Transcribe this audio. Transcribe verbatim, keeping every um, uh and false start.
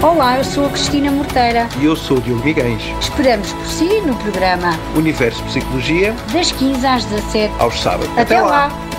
Olá, eu sou a Cristina Morteira. E eu sou o Diogo Miguens. Esperamos por si no programa Universo Psicologia, das quinze às dezassete. aos sábados. Até, Até lá! lá.